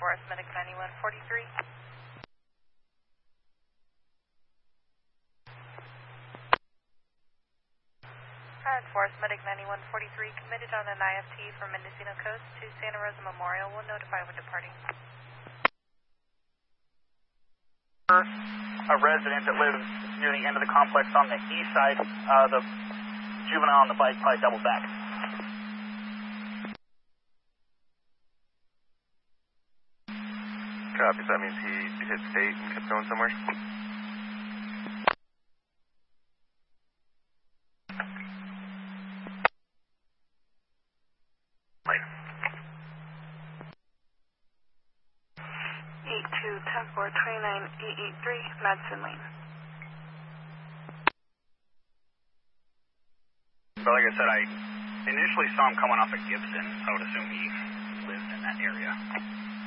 Forest Medic 9143. Forest Medic 9143 committed on an IFT from Mendocino Coast to Santa Rosa Memorial. Will notify when departing. A resident that lives near the end of the complex on the east side, the juvenile on the bike probably doubled back. Copy, that means he hit state and kept going somewhere? Later. 82-10-4-29-883, Madison Lane. But like I said, I initially saw him coming off of Gibson. I would assume he lives in that area.